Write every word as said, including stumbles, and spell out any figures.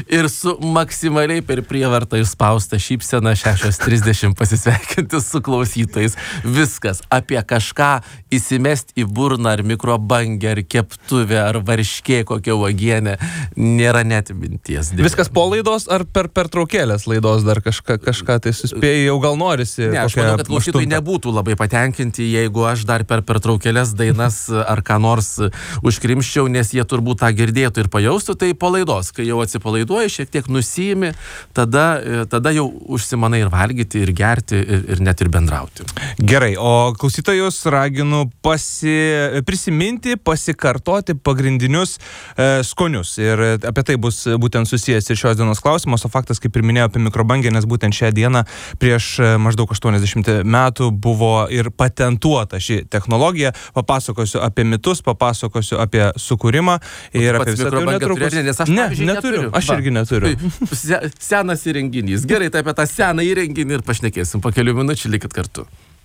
ir su maksimaliai per prievartą išspausta šypsena šešios trisdešimt pasisveikinti su klausytojais. Viskas apie kažką įsimest į burną ar mikrobangę, ar keptuvę, ar varškė kokią uogienę nėra net minties. Dėlė. Viskas po laidos ar per pertraukėlės laidos dar kažką, kažką tai suspėjai, jau gal norisi? Ne, aš manau, kad klausytojai nebūtų labai patenkinti, jeigu aš dar per pertraukėlės dainas ar ką nors užkrimščiau, nes jie turbūt tą girdėtų ir pajaustų, tai po laidos, kai jau atsipalaiduoji, šiek tiek nusiimi, tada, tada jau užsimanai ir valgyti, ir gerti, ir, ir net ir bendrauti. Gerai, o klausytojus raginu pasi, prisiminti, pasikartoti pagrindinius e, skonius. Ir apie tai bus būtent susijęs ir šios dienos klausimas, o faktas, kaip ir minėjau apie mikrobangę, nes būtent šią dieną prieš maždaug aštuoniasdešimt metų buvo ir patentuota ši technologija. Papasakosiu apie mitus, papasakosiu apie sukūrimą ir apie visą tai netrukus. Turi, nes aš, ne, neturiu. neturiu. Aš irgi neturiu. Senas įrenginys. Gerai, tai apie tą seną įrenginį ir pašnekėsim po kelių minučių, likit kartu.